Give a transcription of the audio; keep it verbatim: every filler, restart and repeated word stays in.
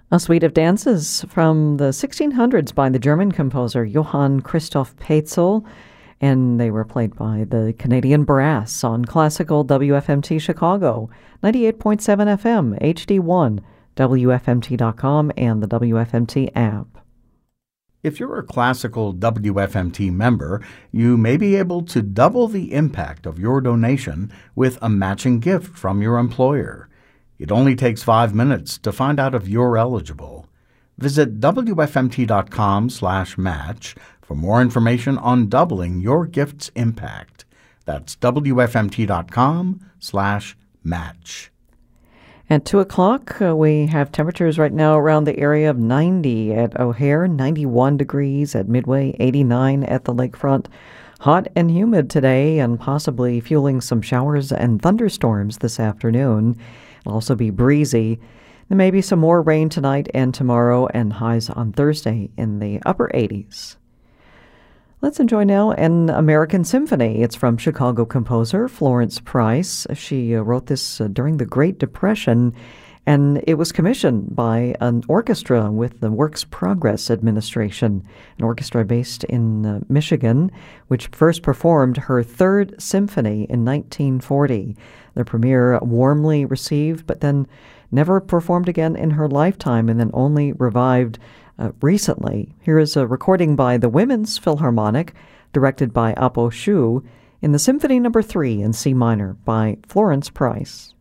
A suite of dances from the sixteen hundreds by the German composer Johann Christoph Petzel, and they were played by the Canadian Brass on Classical W F M T Chicago, ninety-eight point seven F M, H D one, W F M T dot com, and the W F M T app. If you're a Classical W F M T member, you may be able to double the impact of your donation with a matching gift from your employer. It only takes five minutes to find out if you're eligible. Visit W F M T dot com slash match for more information on doubling your gift's impact. That's W F M T dot com slash match. At two o'clock, uh, we have temperatures right now around the area of ninety at O'Hare, ninety-one degrees at Midway, eighty-nine at the lakefront. Hot and humid today and possibly fueling some showers and thunderstorms this afternoon. It'll also be breezy. There may be some more rain tonight and tomorrow, and highs on Thursday in the upper eighties. Let's enjoy now an American Symphony. It's from Chicago composer Florence Price. She uh, wrote this uh, during the Great Depression, and it was commissioned by an orchestra with the Works Progress Administration, an orchestra based in uh, Michigan, which first performed her third symphony in nineteen forty. The premiere warmly received, but then never performed again in her lifetime, and then only revived uh, recently. Here is a recording by the Women's Philharmonic, directed by Apo Shu, in the Symphony Number Three in C minor by Florence Price.